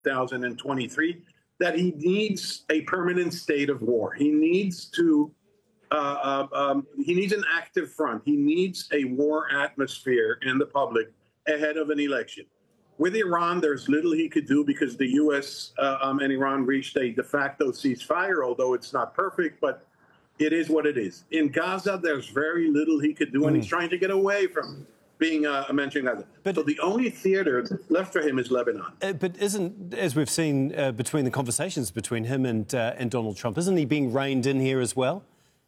2023, that he needs a permanent state of war. He needs he needs an active front. He needs a war atmosphere in the public ahead of an election. With Iran, there's little he could do because the U.S. And Iran reached a de facto ceasefire, although it's not perfect, but it is what it is. In Gaza, there's very little he could do, and he's trying to get away from being mentioned Gaza. So the only theater left for him is Lebanon. But isn't, as we've seen between the conversations between him and Donald Trump, isn't he being reined in here as well?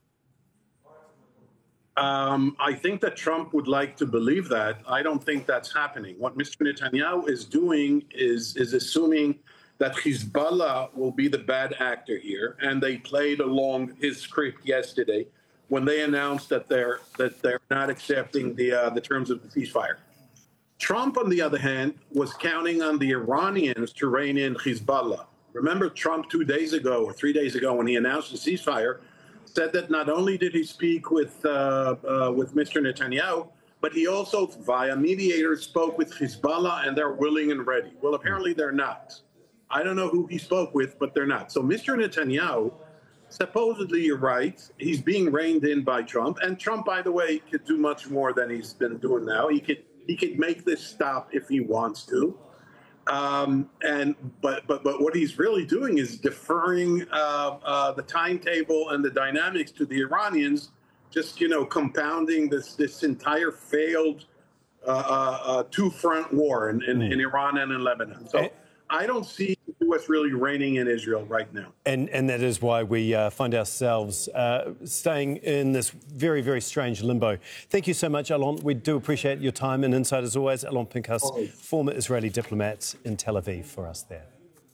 I think that Trump would like to believe that. I don't think that's happening. What Mr. Netanyahu is doing is assuming that Hezbollah will be the bad actor here, and they played along his script yesterday when they announced that they're not accepting the terms of the ceasefire. Trump, on the other hand, was counting on the Iranians to rein in Hezbollah. Remember, Trump 2 days ago or 3 days ago, when he announced the ceasefire, said that not only did he speak with Mr. Netanyahu, but he also, via mediators, spoke with Hezbollah, and they're willing and ready. Well, apparently they're not. I don't know who he spoke with, but they're not. So Mr. Netanyahu, supposedly, you're right, he's being reined in by Trump. And Trump, by the way, could do much more than he's been doing now. He could make this stop if he wants to. But what he's really doing is deferring the timetable and the dynamics to the Iranians, just, compounding this entire failed two-front war in Iran and in Lebanon. So I don't see the U.S. really reigning in Israel right now. And that is why we find ourselves staying in this very, very strange limbo. Thank you so much, Alon. We do appreciate your time and insight as always. Alon Pinchas, former Israeli diplomat in Tel Aviv, for us there.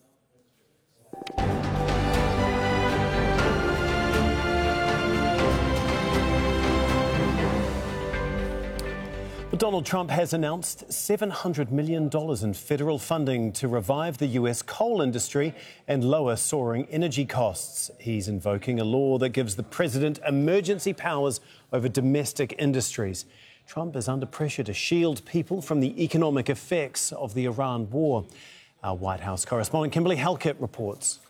Donald Trump has announced $700 million in federal funding to revive the U.S. coal industry and lower soaring energy costs. He's invoking a law that gives the president emergency powers over domestic industries. Trump is under pressure to shield people from the economic effects of the Iran war. Our White House correspondent Kimberly Halkett reports.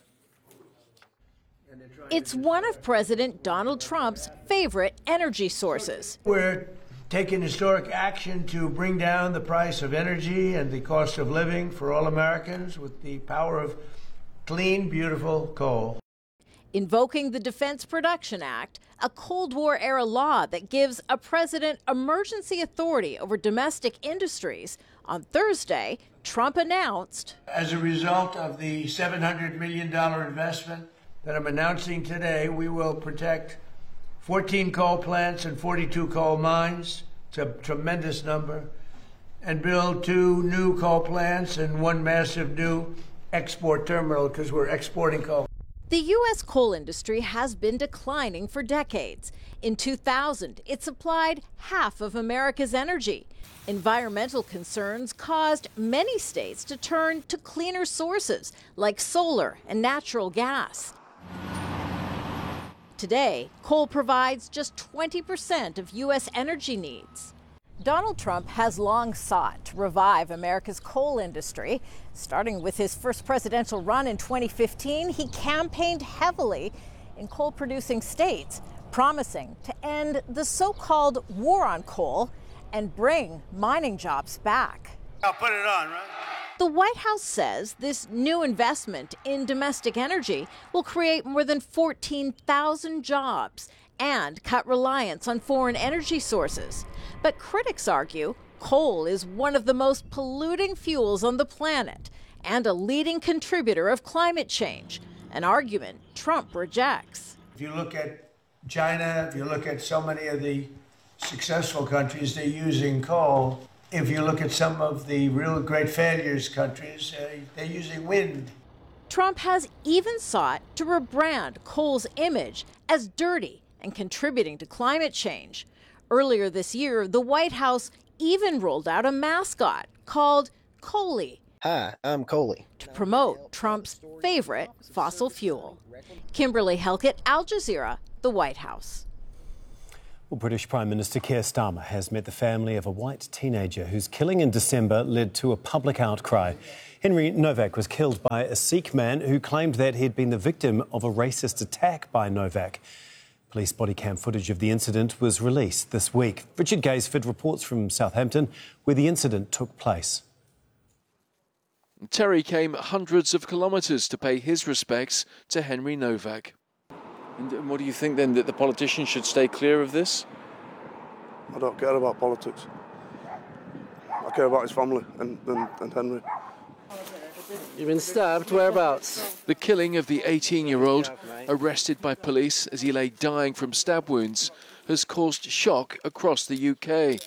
It's one of President Donald Trump's favorite energy sources. We're taking historic action to bring down the price of energy and the cost of living for all Americans with the power of clean, beautiful coal. Invoking the Defense Production Act, a Cold War-era law that gives a president emergency authority over domestic industries. On Thursday, Trump announced, as a result of the $700 million investment that I'm announcing today, we will protect 14 coal plants and 42 coal mines. It's a tremendous number. And build 2 new coal plants and 1 massive new export terminal because we're exporting coal. The U.S. coal industry has been declining for decades. In 2000, it supplied half of America's energy. Environmental concerns caused many states to turn to cleaner sources like solar and natural gas. Today, coal provides just 20% of U.S. energy needs. Donald Trump has long sought to revive America's coal industry. Starting with his first presidential run in 2015, he campaigned heavily in coal-producing states, promising to end the so-called war on coal and bring mining jobs back. I'll put it on, right? The White House says this new investment in domestic energy will create more than 14,000 jobs and cut reliance on foreign energy sources. But critics argue coal is one of the most polluting fuels on the planet and a leading contributor of climate change, an argument Trump rejects. If you look at China, if you look at so many of the successful countries, they're using coal. If you look at some of the real great failures countries, they're using wind. Trump has even sought to rebrand coal's image as dirty and contributing to climate change. Earlier this year, the White House even rolled out a mascot called Coaly. Hi, I'm Coaly. To promote Trump's favorite fossil fuel. Kimberly Halkett, Al Jazeera, the White House. Well, British Prime Minister Keir Starmer has met the family of a white teenager whose killing in December led to a public outcry. Henry Novak was killed by a Sikh man who claimed that he'd been the victim of a racist attack by Novak. Police body cam footage of the incident was released this week. Richard Gaisford reports from Southampton, where the incident took place. Terry came hundreds of kilometres to pay his respects to Henry Novak. And what do you think then, that the politicians should stay clear of this? I don't care about politics. I care about his family and Henry. You've been stabbed? Whereabouts? The killing of the 18-year-old, arrested by police as he lay dying from stab wounds, has caused shock across the UK.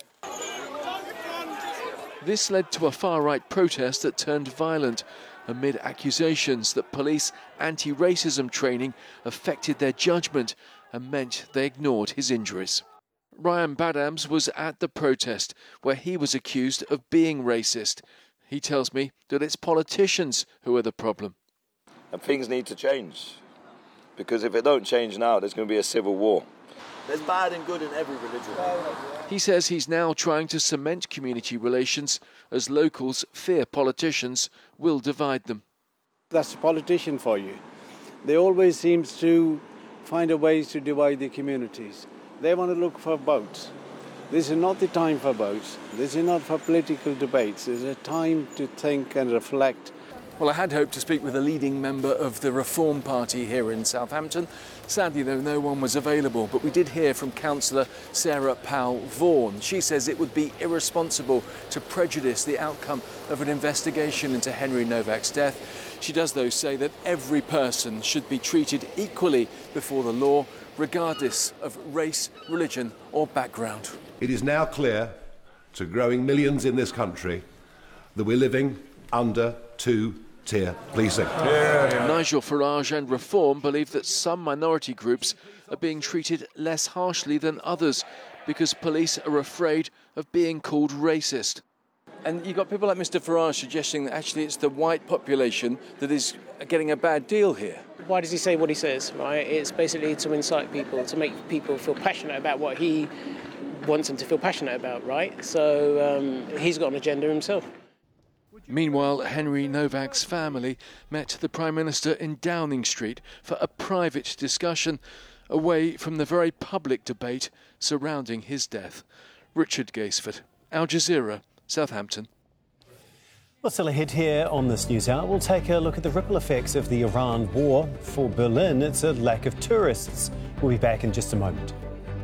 This led to a far-right protest that turned violent amid accusations that police anti-racism training affected their judgment and meant they ignored his injuries. Ryan Badams was at the protest where he was accused of being racist. He tells me that it's politicians who are the problem. And things need to change, because if it don't change now, there's going to be a civil war. There's bad and good in every religion. He says he's now trying to cement community relations as locals fear politicians will divide them. That's a politician for you. They always seem to find a ways to divide the communities. They want to look for votes. This is not the time for votes. This is not for political debates. It's a time to think and reflect. Well, I had hoped to speak with a leading member of the Reform Party here in Southampton. Sadly, though, no one was available. But we did hear from Councillor Sarah Powell-Vaughan. She says it would be irresponsible to prejudice the outcome of an investigation into Henry Novak's death. She does, though, say that every person should be treated equally before the law, regardless of race, religion or background. It is now clear to growing millions in this country that we're living under two-tier policing. Nigel Farage and Reform believe that some minority groups are being treated less harshly than others because police are afraid of being called racist. And you've got people like Mr Farage suggesting that actually it's the white population that is getting a bad deal here. Why does he say what he says, right? It's basically to incite people, to make people feel passionate about what he wants them to feel passionate about, right? So he's got an agenda himself. Meanwhile, Henry Novak's family met the Prime Minister in Downing Street for a private discussion away from the very public debate surrounding his death. Richard Gaisford, Al Jazeera, Southampton. Well, still ahead here on this News Hour, we'll take a look at the ripple effects of the Iran war. For Berlin, it's a lack of tourists. We'll be back in just a moment.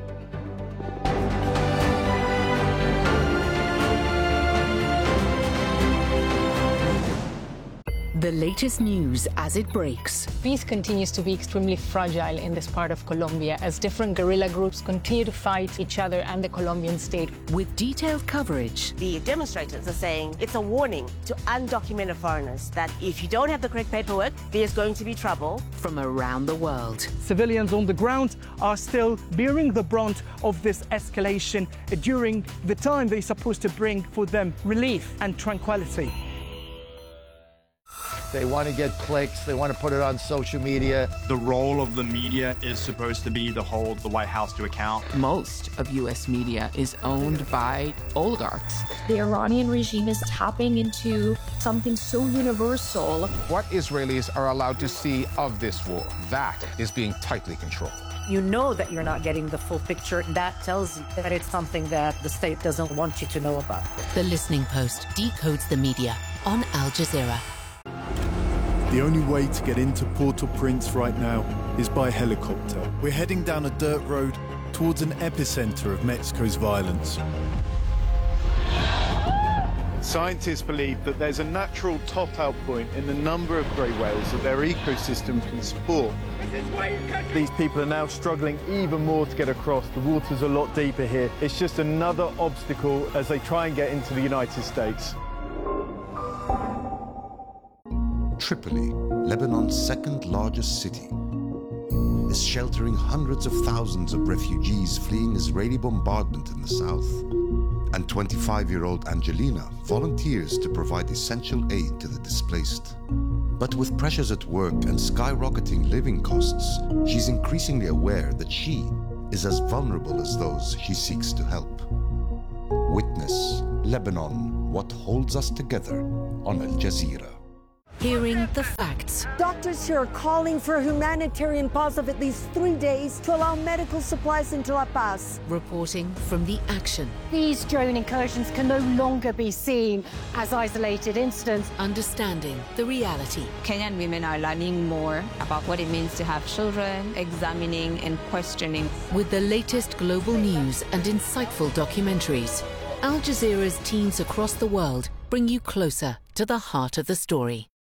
The latest news as it breaks. Peace continues to be extremely fragile in this part of Colombia as different guerrilla groups continue to fight each other and the Colombian state. With detailed coverage. The demonstrators are saying it's a warning to undocumented foreigners that if you don't have the correct paperwork, there's going to be trouble. From around the world. Civilians on the ground are still bearing the brunt of this escalation during the time they're supposed to bring for them relief and tranquility. They want to get clicks. They want to put it on social media. The role of the media is supposed to be to hold the White House to account. Most of U.S. media is owned by oligarchs. The Iranian regime is tapping into something so universal. What Israelis are allowed to see of this war, that is being tightly controlled. You know that you're not getting the full picture. That tells you that it's something that the state doesn't want you to know about. The Listening Post decodes the media on Al Jazeera. The only way to get into Port-au-Prince right now is by helicopter. We're heading down a dirt road towards an epicenter of Mexico's violence. Scientists believe that there's a natural top-out point in the number of grey whales that their ecosystem can support. These people are now struggling even more to get across. The water's a lot deeper here. It's just another obstacle as they try and get into the United States. Tripoli, Lebanon's second largest city, is sheltering hundreds of thousands of refugees fleeing Israeli bombardment in the south. And 25-year-old Angelina volunteers to provide essential aid to the displaced. But with pressures at work and skyrocketing living costs, she's increasingly aware that she is as vulnerable as those she seeks to help. Witness Lebanon, What Holds Us Together on Al Jazeera. Hearing the facts. Doctors here are calling for a humanitarian pause of at least 3 days to allow medical supplies into La Paz. Reporting from the action. These drone incursions can no longer be seen as isolated incidents. Understanding the reality. Kenyan women are learning more about what it means to have children, examining and questioning. With the latest global news and insightful documentaries, Al Jazeera's teams across the world bring you closer to the heart of the story.